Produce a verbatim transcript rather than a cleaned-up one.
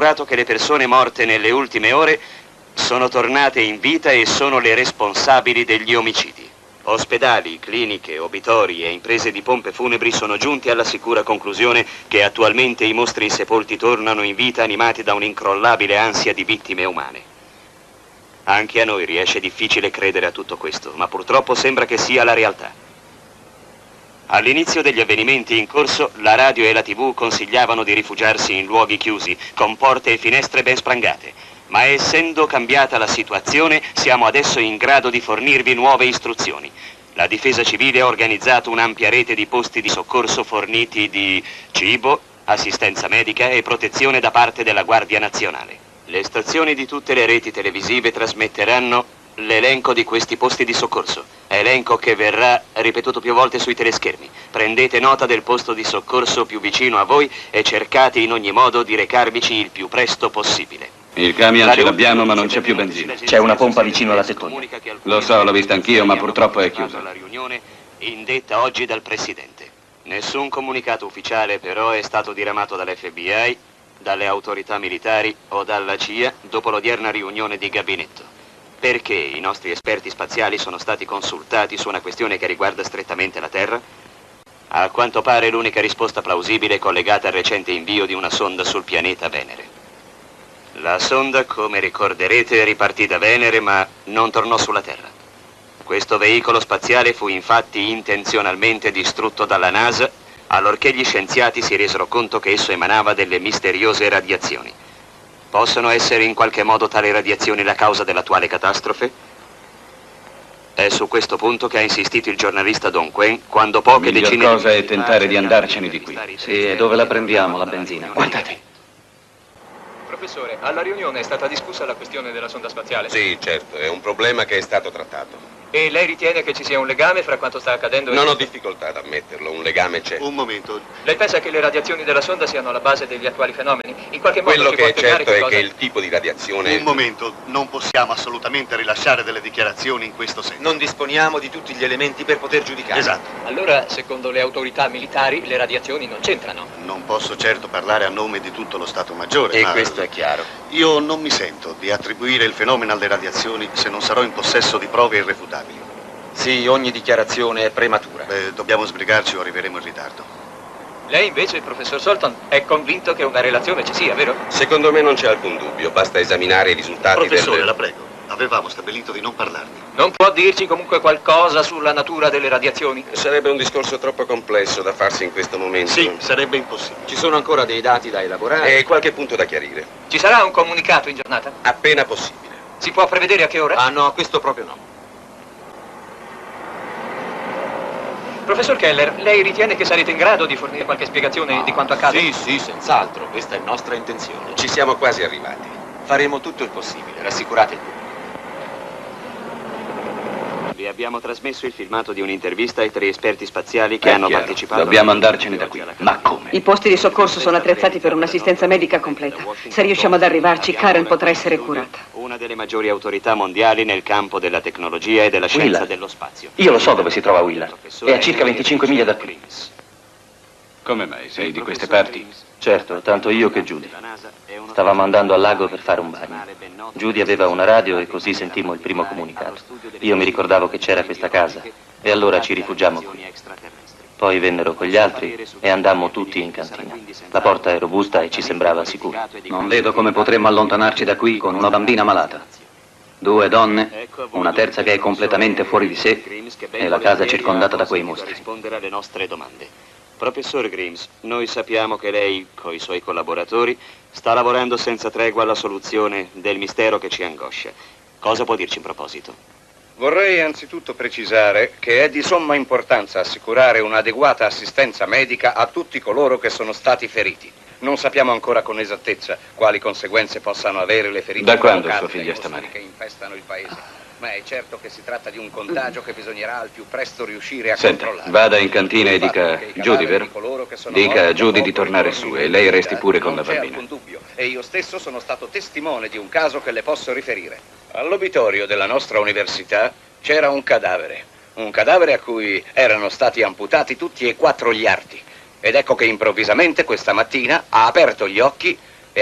assicurato che le persone morte nelle ultime ore sono tornate in vita e sono le responsabili degli omicidi. Ospedali, cliniche, obitori e imprese di pompe funebri sono giunti alla sicura conclusione che attualmente i mostri sepolti tornano in vita animati da un'incrollabile ansia di vittime umane. Anche a noi riesce difficile credere a tutto questo, ma purtroppo sembra che sia la realtà. All'inizio degli avvenimenti in corso, la radio e la tivù consigliavano di rifugiarsi in luoghi chiusi, con porte e finestre ben sprangate. Ma essendo cambiata la situazione, siamo adesso in grado di fornirvi nuove istruzioni. La Difesa Civile ha organizzato un'ampia rete di posti di soccorso forniti di cibo, assistenza medica e protezione da parte della Guardia Nazionale. Le stazioni di tutte le reti televisive trasmetteranno l'elenco di questi posti di soccorso, elenco che verrà ripetuto più volte sui teleschermi. Prendete nota del posto di soccorso più vicino a voi e cercate in ogni modo di recarvici il più presto possibile. Il camion ce l'abbiamo, ma non c'è più benzina. C'è una pompa vicino alla tettoia. Lo so, l'ho vista anch'io, ma purtroppo è chiusa. La riunione indetta oggi dal Presidente. Nessun comunicato ufficiale però è stato diramato dall'F B I, dalle autorità militari o dalla C I A dopo l'odierna riunione di gabinetto. Perché i nostri esperti spaziali sono stati consultati su una questione che riguarda strettamente la Terra? A quanto pare l'unica risposta plausibile è collegata al recente invio di una sonda sul pianeta Venere. La sonda, come ricorderete, ripartì da Venere ma non tornò sulla Terra. Questo veicolo spaziale fu infatti intenzionalmente distrutto dalla NASA allorché gli scienziati si resero conto che esso emanava delle misteriose radiazioni. Possono essere in qualche modo tali radiazioni la causa dell'attuale catastrofe? È su questo punto che ha insistito il giornalista Don Quen quando poche decine di... La cosa è tentare di andarcene di qui. Sì, e dove la prendiamo la benzina? Guardate. Professore, alla riunione è stata discussa la questione della sonda spaziale? Sì, certo, è un problema che è stato trattato. E lei ritiene che ci sia un legame fra quanto sta accadendo e... Non ho difficoltà ad ammetterlo, un legame c'è. Un momento. Lei pensa che le radiazioni della sonda siano alla base degli attuali fenomeni? In qualche modo Quello ci che può è spiegare certo che è cosa... che il tipo di radiazione... Un momento, non possiamo assolutamente rilasciare delle dichiarazioni in questo senso. Non disponiamo di tutti gli elementi per poter giudicare. Esatto. Allora, secondo le autorità militari, le radiazioni non c'entrano. Non posso certo parlare a nome di tutto lo Stato Maggiore, E ma... questo è chiaro. Io non mi sento di attribuire il fenomeno alle radiazioni se non sarò in possesso di prove irrefutabili. Sì, ogni dichiarazione è prematura. Beh, dobbiamo sbrigarci o arriveremo in ritardo. Lei invece, il professor Solton, è convinto che una relazione ci sia, vero? Secondo me non c'è alcun dubbio, basta esaminare i risultati Professore, del... la prego, avevamo stabilito di non parlarne. Non può dirci comunque qualcosa sulla natura delle radiazioni? Sarebbe un discorso troppo complesso da farsi in questo momento. Sì, sarebbe impossibile. Ci sono ancora dei dati da elaborare e qualche punto da chiarire. Ci sarà un comunicato in giornata? Appena possibile. Si può prevedere a che ora? Ah no, questo proprio no. Professor Keller, lei ritiene che sarete in grado di fornire qualche spiegazione di quanto accade? Sì, sì, senz'altro. Questa è nostra intenzione. Ci siamo quasi arrivati. Faremo tutto il possibile, rassicurate il pubblico. Vi abbiamo trasmesso il filmato di un'intervista ai tre esperti spaziali che È hanno chiaro. partecipato... Dobbiamo andarcene da qui. Ma come? I posti di soccorso sono attrezzati per un'assistenza medica completa. Se riusciamo ad arrivarci, Karen potrà essere curata. Una delle maggiori autorità mondiali nel campo della tecnologia e della scienza Willard. dello spazio. Io lo so dove si trova Willard. È a circa venticinque miglia da qui. Come mai? Sei di queste parti? Certo, tanto io che Judy. Stavamo andando al lago per fare un bagno. Judy aveva una radio e così sentimmo il primo comunicato. Io mi ricordavo che c'era questa casa e allora ci rifugiammo qui. Poi vennero con gli altri e andammo tutti in cantina. La porta è robusta e ci sembrava sicura. Non vedo come potremmo allontanarci da qui con una bambina malata. Due donne, una terza che è completamente fuori di sé e la casa circondata da quei mostri. Rispondere alle nostre domande. Professor Grimes, noi sappiamo che lei, con i suoi collaboratori, sta lavorando senza tregua alla soluzione del mistero che ci angoscia. Cosa può dirci in proposito? Vorrei anzitutto precisare che è di somma importanza assicurare un'adeguata assistenza medica a tutti coloro che sono stati feriti. Non sappiamo ancora con esattezza quali conseguenze possano avere le ferite Da quando provocate sua figlia dai sta mostri male? che infestano il paese. Ma è certo che si tratta di un contagio che bisognerà al più presto riuscire a Senta, controllare. vada in cantina e Il fatto dica, che i Judy, cadaveri vero? di coloro che sono Dica a morti Judy di dopo tornare i su giorni e di lei vita, resti pure con la non c'è bambina. alcun dubbio. E io stesso sono stato testimone di un caso che le posso riferire. All'obitorio della nostra università c'era un cadavere. Un cadavere a cui erano stati amputati tutti e quattro gli arti. Ed ecco che improvvisamente questa mattina ha aperto gli occhi